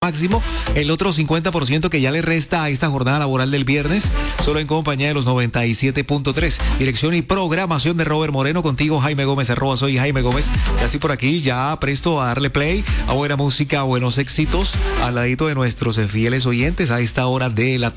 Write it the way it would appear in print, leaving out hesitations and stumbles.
máximo. El otro 50% que ya le resta a esta jornada laboral del viernes, solo en compañía de los 97.3. Dirección y programación de Robert Moreno, contigo Jaime Gómez, @soy Jaime Gómez. Ya estoy por aquí, ya presto a darle play a buena música, a buenos éxitos, al ladito de nuestros fieles oyentes a esta hora de la tarde.